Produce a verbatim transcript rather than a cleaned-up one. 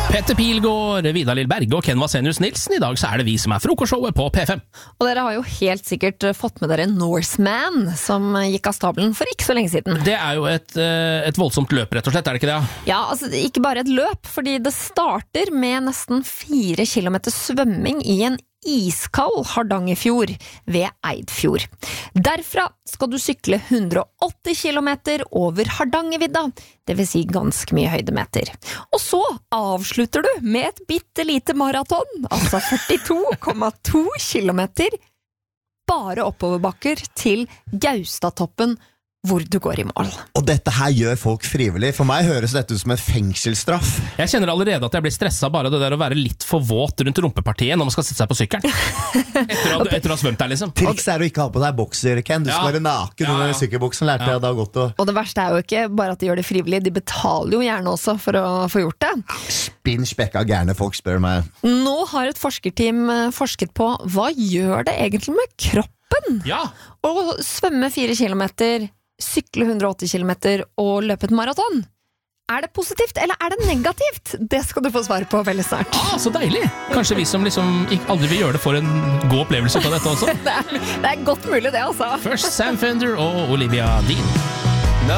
Petter Pilgaard, Vidar Lill Berge og Ken Vasenius Nilsen. I dag så er det vi som er frokostshowet på P fem. Og dere har jo helt sikkert fått med dere Norseman, som gikk av stabelen for ikke så lenge siden. Det er jo et, et voldsomt løp, rett og slett, er det ikke det? Ja, altså ikke bare et løp, fordi det starter med nesten fire kilometer svømming i en iskald Hardangerfjord ved Eidfjord. Derfra skal du sykle hundre og åtti kilometer over Hardangervidda, det vil si ganske mye høydemeter. Og så avslutter du med et bittelite maraton, altså førtito komma to kilometer, bare oppoverbakker til Gaustatoppen, hvor du går i mål. Og dette her gjør folk frivillig. For meg høres dette ut som en fengselsstraff. Jeg kjenner allerede at jeg blir stresset bare det der å være litt for våt rundt rumpepartiet når man skal sitte seg på sykkelen. Etter å, etter å ha svømt der, liksom. Triks er å ikke ha på deg bokser, Ken. Du skal ja. være naken ja, under ja. sykkelboksen, lærte ja. jeg da godt å... Og det verste er jo ikke bare at de gjør det frivillig, de betaler jo gjerne også for å få gjort det. Spinn spekka gærne folk, spør meg. Nå har et forskerteam forsket på hva gjør det egentlig med kroppen? Ja. Å svømme fire kilometer, sykle hundre og åtti kilometer og løpe et maraton. Er det positivt, eller er det negativt? Det skal du få svar på veldig snart. Ah, så deilig! Kanskje vi som liksom aldri vil gjøre det får en god opplevelse av dette også? det, er, det er godt mulig det, altså. Først Sam Fender og Olivia Dean.